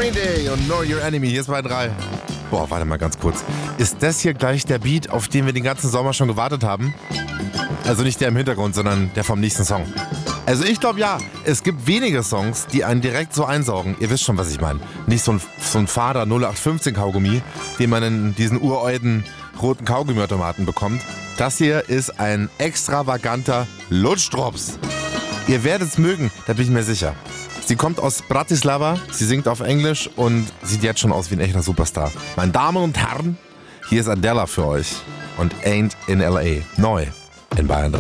Green Day und Know Your Enemy. Hier ist bei 3. Boah, warte mal ganz kurz. Ist das hier gleich der Beat, auf den wir den ganzen Sommer schon gewartet haben? Also nicht der im Hintergrund, sondern der vom nächsten Song. Also ich glaube ja, es gibt wenige Songs, die einen direkt so einsaugen. Ihr wisst schon, was ich meine. Nicht so ein fader 0815 Kaugummi, den man in diesen uralten roten Kaugummiautomaten bekommt. Das hier ist ein extravaganter Lutschdrops. Ihr werdet es mögen, da bin ich mir sicher. Sie kommt aus Bratislava, sie singt auf Englisch und sieht jetzt schon aus wie ein echter Superstar. Meine Damen und Herren, hier ist Adele für euch und Ain't in L.A. Neu in Bayern 3.